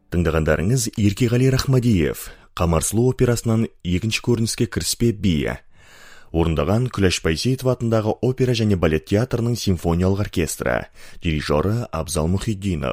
Тыңдағандарыңыз Еркеғали Рахмадиев, Қамар сұлу операсынан екінші көрініске кіріспе би. Орындаған Күләш Байсейітова атындағы опера және балет театрының симфониялық оркестрі. Дирижері Абзал Мұхиддинов.